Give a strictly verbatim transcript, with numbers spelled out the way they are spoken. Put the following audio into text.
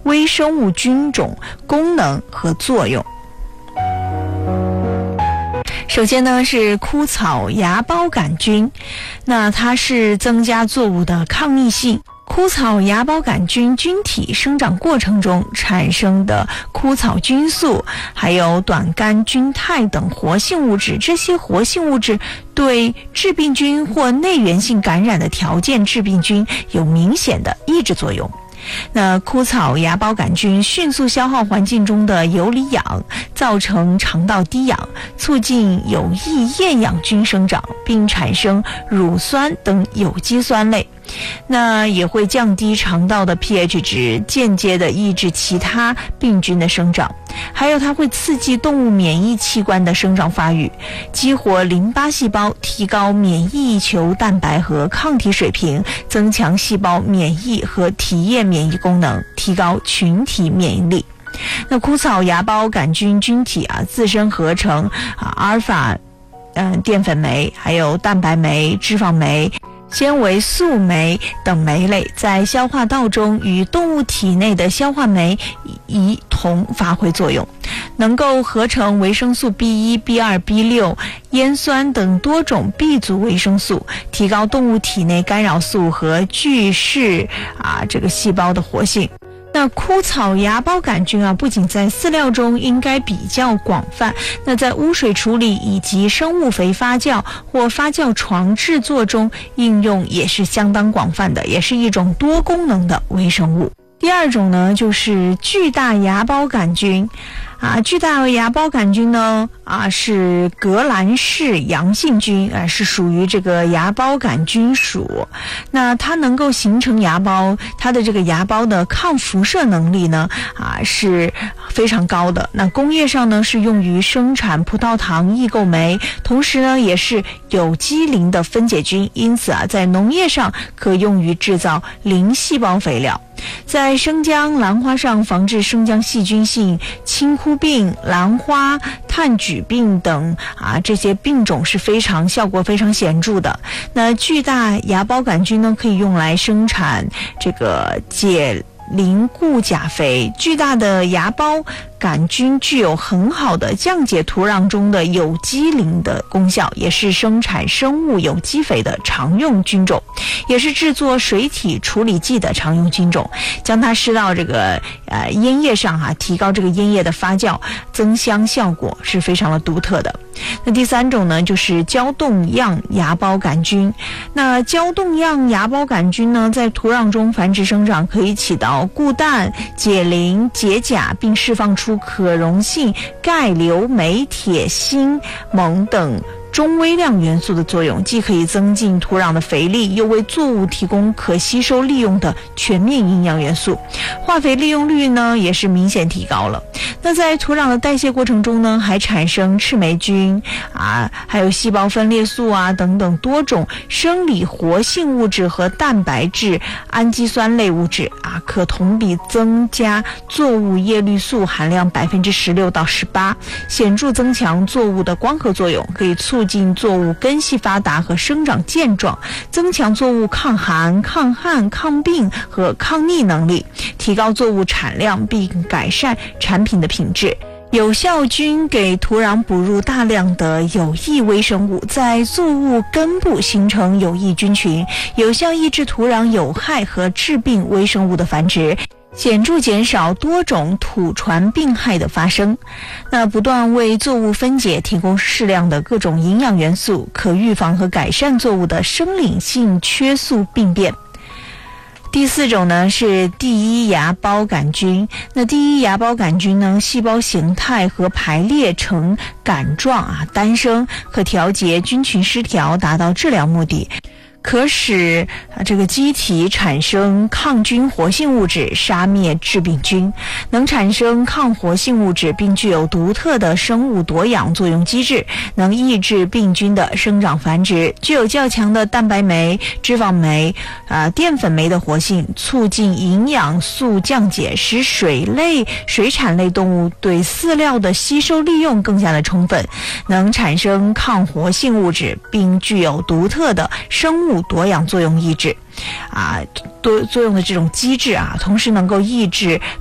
微生物菌种功能和作用。首先呢是枯草芽孢杆菌，那它是增加作物的抗逆性。枯草芽孢杆菌菌体生长过程中产生的枯草菌素，还有短杆菌肽等活性物质，这些活性物质对致病菌或内源性感染的条件致病菌有明显的抑制作用。那枯草芽孢杆菌迅速消耗环境中的游离氧，造成肠道低氧，促进有益厌氧菌生长，并产生乳酸等有机酸类。那也会降低肠道的 pH 值，间接的抑制其他病菌的生长。还有它会刺激动物免疫器官的生长发育，激活淋巴细胞，提高免疫球蛋白和抗体水平，增强细胞免疫和体液免疫功能，提高群体免疫力。那枯草芽孢杆菌菌体啊，自身合成啊阿尔法嗯淀粉酶，还有蛋白酶、脂肪酶、纤维素酶等酶类，在消化道中与动物体内的消化酶一同发挥作用，能够合成维生素 B 一、B 二、B 六、烟酸等多种 B 族维生素，提高动物体内干扰素和巨噬啊这个细胞的活性。那枯草芽孢杆菌啊，不仅在饲料中应该比较广泛，那在污水处理以及生物肥发酵或发酵床制作中应用也是相当广泛的，也是一种多功能的微生物。第二种呢，就是巨大芽孢杆菌。啊，巨大芽孢杆菌呢，啊是革兰氏阳性菌，啊是属于这个芽孢杆菌属。那它能够形成芽孢，它的这个芽孢的抗辐射能力呢，啊是非常高的。那工业上呢是用于生产葡萄糖异构酶，同时呢也是有机磷的分解菌，因此啊在农业上可用于制造磷细胞肥料。在生姜、兰花上防治生姜细菌性青枯病、兰花炭疽病等啊这些病种是非常效果非常显著的。那巨大芽孢杆菌呢，可以用来生产这个解磷固钾肥。巨大的芽孢杆菌具有很好的降解土壤中的有机磷的功效，也是生产生物有机肥的常用菌种，也是制作水体处理剂的常用菌种。将它施到这个呃烟叶上啊，提高这个烟叶的发酵增香效果是非常的独特的。那第三种呢，就是胶冻样芽孢杆菌。那胶冻样芽孢杆菌呢，在土壤中繁殖生长，可以起到固氮、解磷、解钾，并释放出可溶性钙、硫、镁、铁、锌、锰等中微量元素的作用，既可以增进土壤的肥力，又为作物提供可吸收利用的全面营养元素，化肥利用率呢也是明显提高了。那在土壤的代谢过程中呢，还产生赤霉菌啊，还有细胞分裂素啊等等多种生理活性物质和蛋白质、氨基酸类物质啊，可同比增加作物叶绿素含量百分之十六到十八，显著增强作物的光合作用，可以促进作物根系发达和生长健壮，增强作物抗寒、抗旱、抗病和抗逆能力，提高作物产量，并改善产品的品质。有效菌给土壤补入大量的有益微生物，在作物根部形成有益菌群，有效抑制土壤有害和致病微生物的繁殖，显著减少多种土传病害的发生。那不断为作物分解提供适量的各种营养元素，可预防和改善作物的生理性缺素病变。第四种呢是第一芽孢杆菌。那第一芽孢杆菌呢，细胞形态和排列呈杆状啊，单生，可调节菌群失调，达到治疗目的。可使啊这个机体产生抗菌活性物质，杀灭致病菌，能产生抗活性物质，并具有独特的生物夺氧作用机制，能抑制病菌的生长繁殖，具有较强的蛋白酶、脂肪酶、啊淀粉酶的活性，促进营养素降解，使水类、水产类动物对饲料的吸收利用更加的充分，能产生抗活性物质，并具有独特的生物夺氧作用抑制啊多作用的这种机制啊，同时能够抑制